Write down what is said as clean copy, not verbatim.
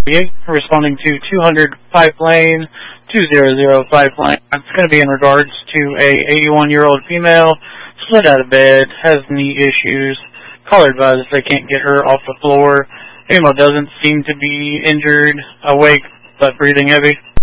responding to 200 Pipe Lane, 200 Pipe Lane. It's going to be in regards to a 81-year-old female, slid out of bed, has knee issues. Caller advises they can't get her off the floor. Female doesn't seem to be injured, awake, but breathing heavy.